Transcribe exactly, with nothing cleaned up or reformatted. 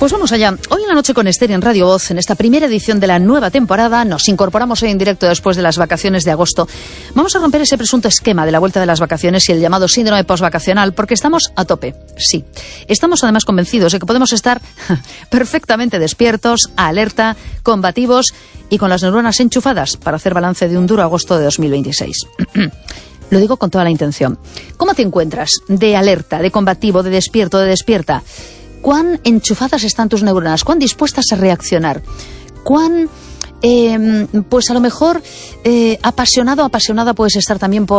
Pues vamos allá. Hoy en la noche con Esther en Radio Voz, en esta primera edición de la nueva temporada, nos incorporamos hoy en directo después de las vacaciones de agosto. Vamos a romper ese presunto esquema de la vuelta de las vacaciones y el llamado síndrome postvacacional, porque estamos a tope. Sí, estamos además convencidos de que podemos estar perfectamente despiertos, alerta, combativos y con las neuronas enchufadas para hacer balance de un duro agosto de dos mil veintiséis. Lo digo con toda la intención. ¿Cómo te encuentras? De alerta, de combativo, de despierto, de despierta. ¿Cuán enchufadas están tus neuronas? ¿Cuán dispuestas a reaccionar? ¿Cuán, eh, pues a lo mejor, eh, apasionado o apasionada puedes estar también por